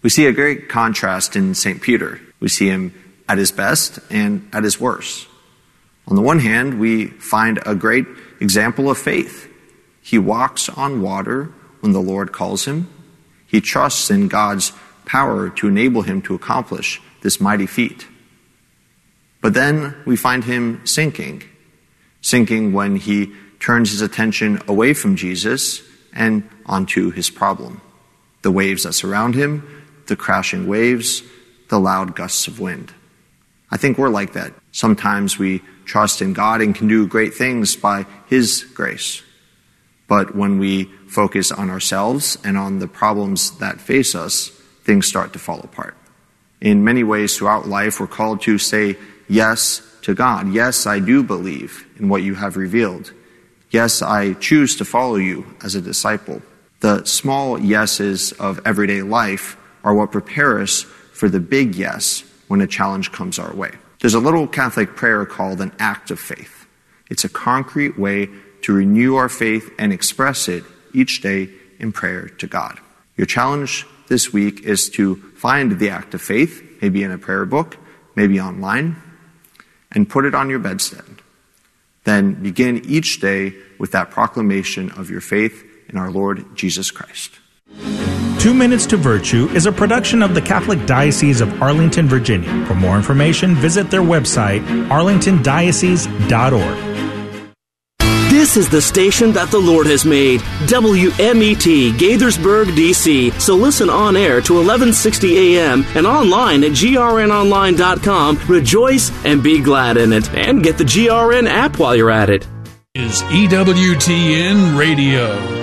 We see a great contrast in St. Peter. We see him at his best and at his worst. On the one hand, we find a great example of faith. He walks on water when the Lord calls him. He trusts in God's power to enable him to accomplish this mighty feat. But then we find him sinking when he turns his attention away from Jesus and onto his problem. The waves that surround him, the crashing waves, the loud gusts of wind. I think we're like that. Sometimes we trust in God and can do great things by his grace. But when we focus on ourselves and on the problems that face us, things start to fall apart. In many ways throughout life, we're called to say yes to God. Yes, I do believe in what you have revealed. Yes, I choose to follow you as a disciple. The small yeses of everyday life are what prepare us for the big yes when a challenge comes our way. There's a little Catholic prayer called an act of faith. It's a concrete way to renew our faith and express it each day in prayer to God. Your challenge this week is to find the act of faith, maybe in a prayer book, maybe online, and put it on your bedstead. Then begin each day with that proclamation of your faith in our Lord Jesus Christ. 2 Minutes to Virtue is a production of the Catholic Diocese of Arlington, Virginia. For more information, visit their website, arlingtondiocese.org. This is the station that the Lord has made, WMET, Gaithersburg, D.C. So listen on air to 1160 a.m. and online at grnonline.com. Rejoice and be glad in it. And get the GRN app while you're at it. Is EWTN Radio.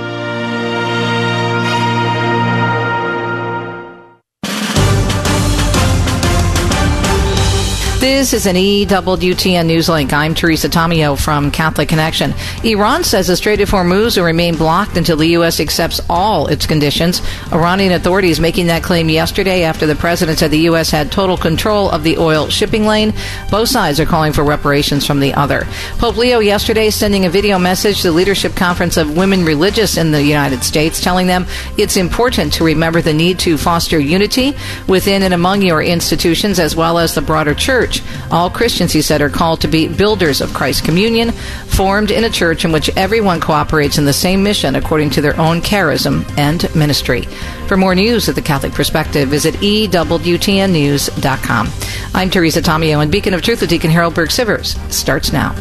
This is an EWTN Newslink. I'm Teresa Tomeo from Catholic Connection. Iran says the Strait of Hormuz will remain blocked until the U.S. accepts all its conditions. Iranian authorities making that claim yesterday after the president said the U.S. had total control of the oil shipping lane. Both sides are calling for reparations from the other. Pope Leo yesterday sending a video message to the Leadership Conference of Women Religious in the United States, telling them it's important to remember the need to foster unity within and among your institutions as well as the broader church. All Christians, he said, are called to be builders of Christ's communion, formed in a church in which everyone cooperates in the same mission according to their own charism and ministry. For more news of the Catholic Perspective, visit EWTNnews.com. I'm Teresa Tomeo, and Beacon of Truth with Deacon Harold Burke-Sivers starts now.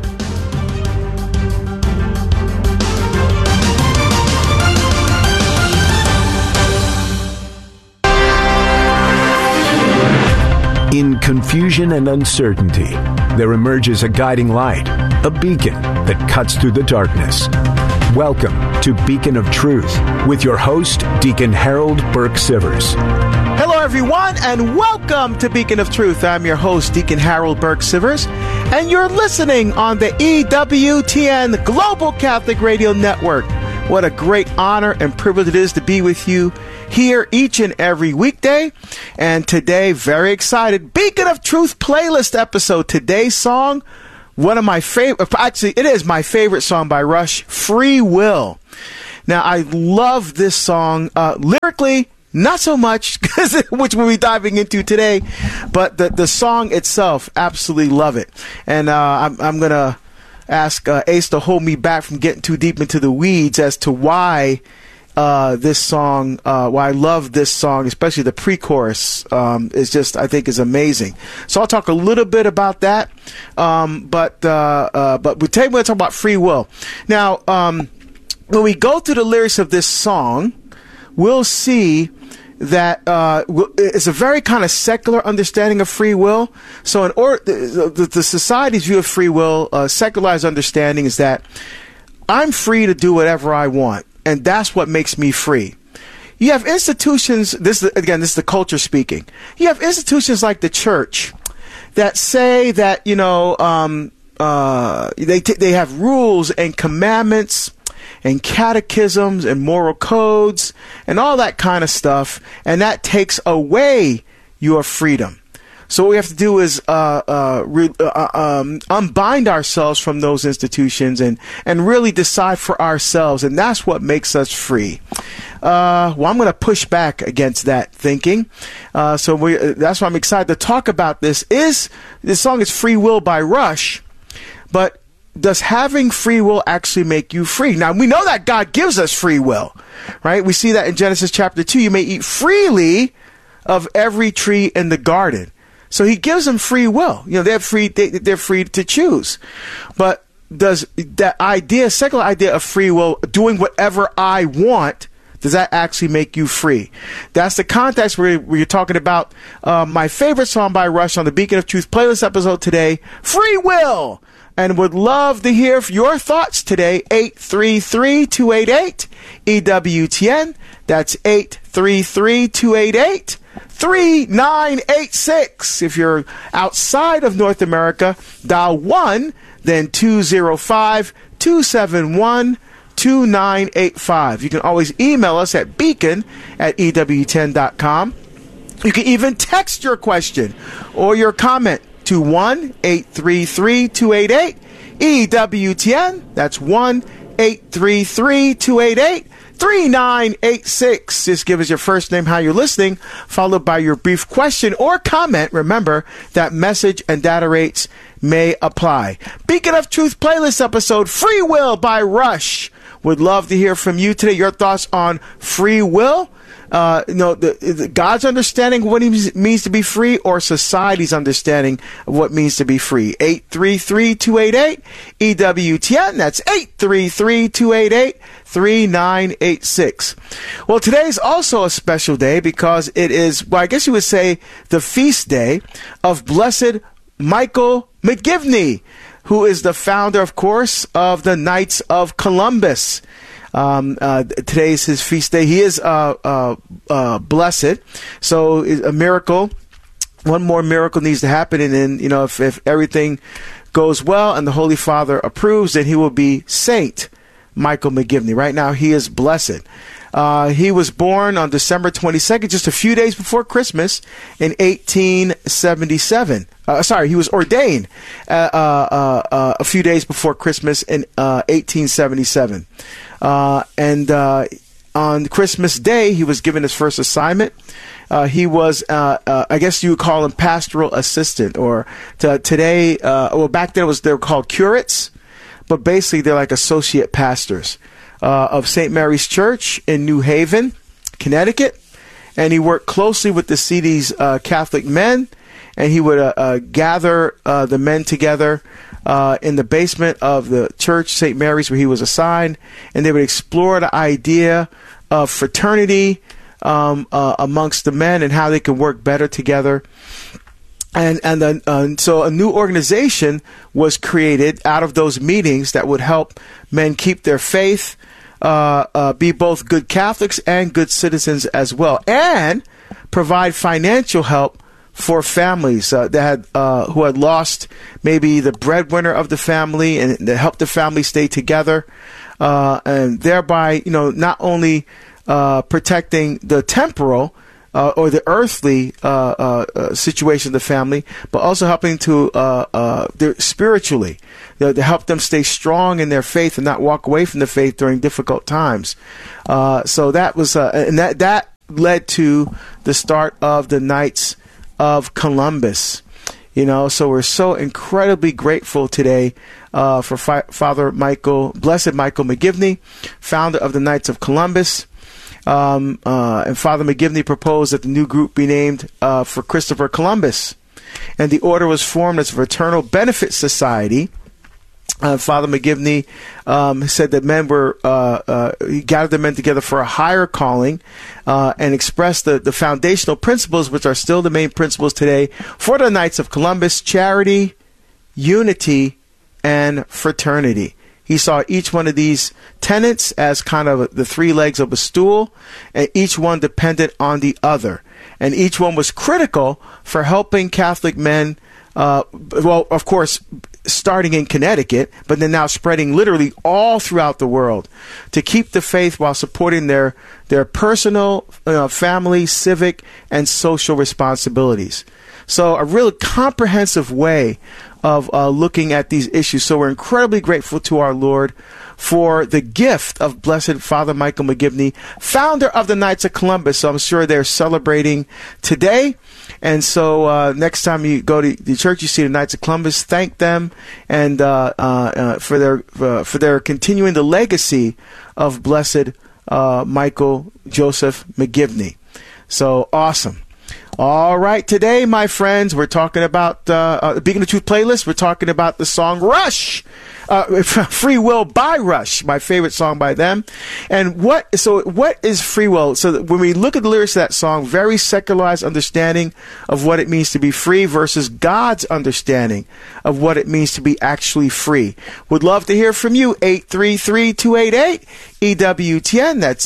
In confusion and uncertainty, there emerges a guiding light, a beacon that cuts through the darkness. Welcome to Beacon of Truth with your host, Deacon Harold Burke-Sivers. Hello, everyone, and welcome to Beacon of Truth. I'm your host, Deacon Harold Burke-Sivers, and you're listening on the EWTN Global Catholic Radio Network. What a great honor and privilege it is to be with you here each and every weekday. And today, very excited, Beacon of Truth playlist episode. Today's song, one of my favorite, actually, it is my favorite song by Rush, Free Will. Now, I love this song. Lyrically, not so much, which we'll be diving into today, but the song itself, absolutely love it. And I'm going to ask Ace to hold me back from getting too deep into the weeds as to why this song, why I love this song, especially the pre-chorus, is just, I think, is amazing. So I'll talk a little bit about that, but today we're going to talk about free will. Now, when we go through the lyrics of this song, we'll see that it's a very kind of secular understanding of free will. So the society's view of free will, secularized understanding, is that I'm free to do whatever I want, and that's what makes me free. You have institutions, this is the culture speaking. You have institutions like the church that say that, they have rules and commandments and catechisms and moral codes and all that kind of stuff, and that takes away your freedom. So what we have to do is unbind ourselves from those institutions and really decide for ourselves, and that's what makes us free. Well, I'm going to push back against that thinking. That's why I'm excited to talk about this. This song is Free Will by Rush, but does having free will actually make you free? Now, we know that God gives us free will, right? We see that in Genesis chapter 2. You may eat freely of every tree in the garden. So he gives them free will. They're free to choose. But does that secular idea of free will, doing whatever I want, does that actually make you free? That's the context where you're talking about my favorite song by Rush on the Beacon of Truth playlist episode today, Free Will. And would love to hear your thoughts today. 833-288-EWTN. That's 833-288-3986. If you're outside of North America, dial 1, then 205-271-2985. You can always email us at beacon@EWTN.com. You can even text your question or your comment to 1-833-288-EWTN. That's 1-833-288-3986. Just give us your first name, how you're listening, followed by your brief question or comment. Remember that message and data rates may apply. Beacon of Truth playlist episode, Free Will by Rush. Would love to hear from you today. Your thoughts on free will. God's understanding of what it means to be free, or society's understanding of what it means to be free. 833-288-EWTN. That's 833-288-3986. Well, today's also a special day because it is, I guess you would say, the feast day of Blessed Michael McGivney, who is the founder, of course, of the Knights of Columbus. Today's his feast day. He is blessed. So a miracle. One more miracle needs to happen, and then if everything goes well and the Holy Father approves, then he will be Saint Michael McGivney. Right now, he is blessed. He was born on December 22nd, just a few days before Christmas, in 1877. He was ordained a few days before Christmas in 1877. And on Christmas Day, he was given his first assignment. He was, I guess you would call him pastoral assistant, or today, back then they were called curates, but basically they're like associate pastors of St. Mary's Church in New Haven, Connecticut. And he worked closely with the city's Catholic men, and he would gather the men together in the basement of the church, St. Mary's, where he was assigned, and they would explore the idea of fraternity amongst the men and how they can work better together. And so a new organization was created out of those meetings that would help men keep their faith, be both good Catholics and good citizens as well, and provide financial help for families that had who had lost maybe the breadwinner of the family, and to help the family stay together, and thereby not only protecting the temporal or the earthly situation of the family, but also helping to spiritually, to help them stay strong in their faith and not walk away from the faith during difficult times. So that was and that led to the start of the Knights of Columbus. So we're so incredibly grateful today for Father Michael, Blessed Michael McGivney, founder of the Knights of Columbus. And Father McGivney proposed that the new group be named for Christopher Columbus. And the order was formed as a fraternal benefit society. Father McGivney said that men were, he gathered the men together for a higher calling and expressed the foundational principles, which are still the main principles today for the Knights of Columbus: charity, unity, and fraternity. He saw each one of these tenets as kind of the three legs of a stool, and each one dependent on the other. And each one was critical for helping Catholic men, of course, starting in Connecticut, but then now spreading literally all throughout the world to keep the faith while supporting their personal, family, civic, and social responsibilities. So a really comprehensive way of looking at these issues. So we're incredibly grateful to our Lord for the gift of Blessed Father Michael McGivney, founder of the Knights of Columbus. So I'm sure they're celebrating today. And so next time you go to the church, you see the Knights of Columbus, thank them and for their continuing the legacy of Blessed Michael Joseph McGivney. So awesome. All right, today, my friends, we're talking about the Beacon of Truth playlist. We're talking about the song Rush, Free Will by Rush, my favorite song by them. And what is free will? So when we look at the lyrics of that song, very secularized understanding of what it means to be free versus God's understanding of what it means to be actually free. Would love to hear from you. 833-288 EWTN. That's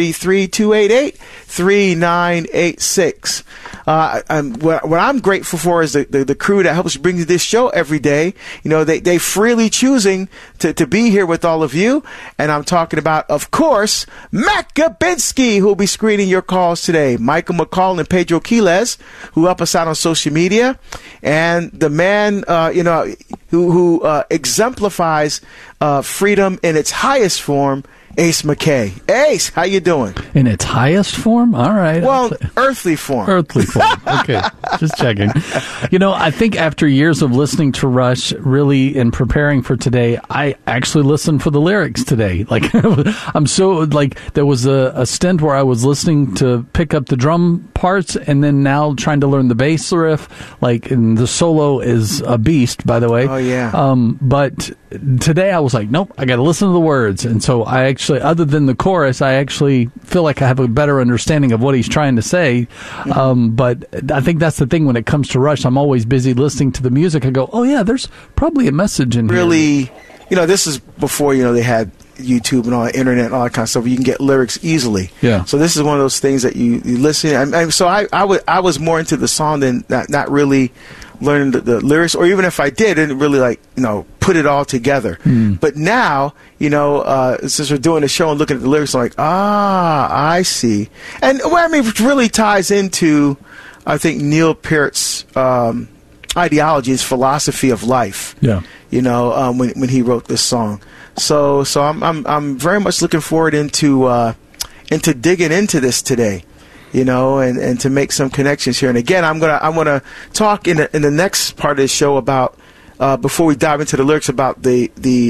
833-288-3986. What I'm grateful for is the crew that helps bring this show every day. You know, they freely choosing to be here with all of you. And I'm talking about, of course, Matt Gabinski, who will be screening your calls today. Michael McCall and Pedro Quiles, who help us out on social media. And the man, who exemplifies freedom in its highest form, Ace McKay. Ace, how you doing? In its highest form? All right. Well, earthly form. Earthly form. Okay. Just checking. I think after years of listening to Rush, really in preparing for today, I actually listened for the lyrics today. I'm so, there was a stint where I was listening to pick up the drum parts and then now trying to learn the bass riff. And the solo is a beast, by the way. Oh, yeah. But today I was like, nope, I got to listen to the words. And so I actually, other than the chorus, I actually feel like I have a better understanding of what he's trying to say. But I think that's the thing when it comes to Rush. I'm always busy listening to the music. I go, oh, yeah, there's probably a message in here. Really, this is before, they had YouTube and all the internet and all that kind of stuff. You can get lyrics easily. Yeah. So this is one of those things that you listen. So I was more into the song than not really learning the lyrics, or even if I did, I didn't really put it all together. But now, since we're doing the show and looking at the lyrics, I'm like, I see. And it really ties into, I think, Neil Peart's ideology, his philosophy of life. Yeah. When he wrote this song. So I'm very much looking forward into digging into this today. And to make some connections here. And again, I want to talk in the next part of the show about before we dive into the lyrics about the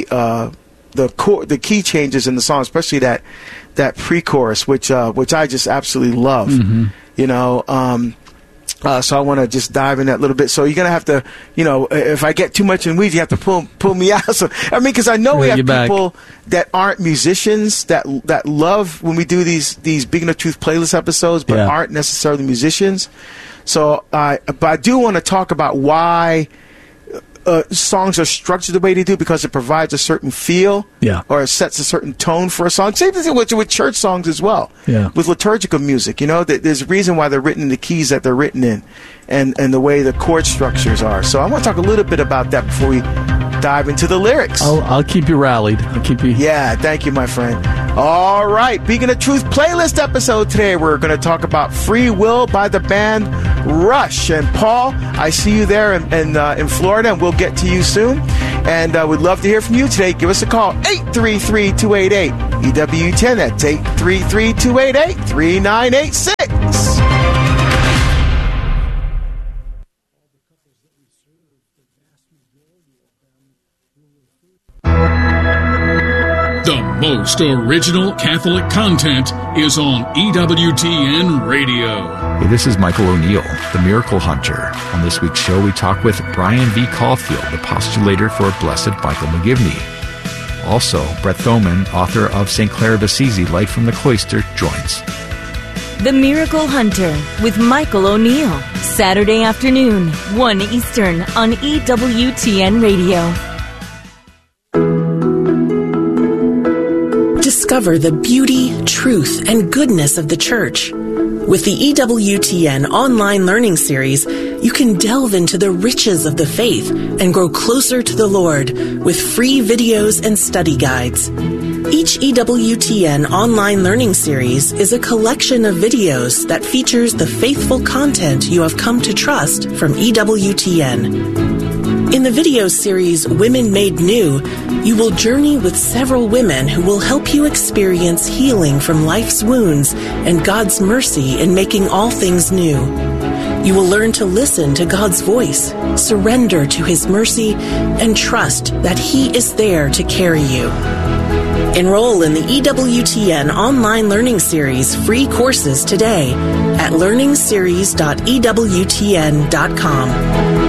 key changes in the song, especially that pre-chorus, which I just absolutely love. Mm-hmm. So I want to just dive in that a little bit. So you're going to have to, if I get too much in weeds, you have to pull me out. So, because I know we have people that aren't musicians that love when we do these Beacon of Truth playlist episodes, but aren't necessarily musicians. So, but I do want to talk about why songs are structured the way they do, because it provides a certain feel, or it sets a certain tone for a song. Same thing with church songs as well, with liturgical music. There's a reason why they're written in the keys that they're written in, and the way the chord structures are. So I want to talk a little bit about that before we dive into the lyrics. I'll keep you rallied. I'll keep you. Yeah, thank you, my friend. All right, Beacon of Truth playlist episode today. We're going to talk about Free Will by the band Rush. And Paul, I see you there in Florida, and we'll get to you soon. And we'd love to hear from you today. Give us a call, 833-288-EWTN. That's 833-288-3986. The most original Catholic content is on EWTN Radio. Hey, this is Michael O'Neill, the Miracle Hunter. On this week's show, we talk with Brian V. Caulfield, the postulator for Blessed Michael McGivney. Also, Brett Thoman, author of St. Clare of Assisi, Life from the Cloister, joins. The Miracle Hunter with Michael O'Neill. Saturday afternoon, 1 Eastern on EWTN Radio. Discover the beauty, truth, and goodness of the church. With the EWTN online learning series, you can delve into the riches of the faith and grow closer to the Lord with free videos and study guides. Each EWTN online learning series is a collection of videos that features the faithful content you have come to trust from EWTN. In the video series Women Made New, you will journey with several women who will help you experience healing from life's wounds and God's mercy in making all things new. You will learn to listen to God's voice, surrender to His mercy, and trust that He is there to carry you. Enroll in the EWTN online learning series free courses today at learningseries.ewtn.com.